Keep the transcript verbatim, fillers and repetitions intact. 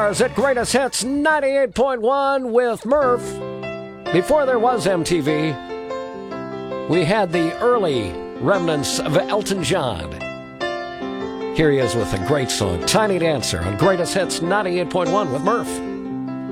Stars at Greatest Hits ninety-eight point one with Murph. Before there was M T V, we had the early remnants of Elton John. Here he is with a great song, Tiny Dancer, on Greatest Hits ninety-eight point one with Murph.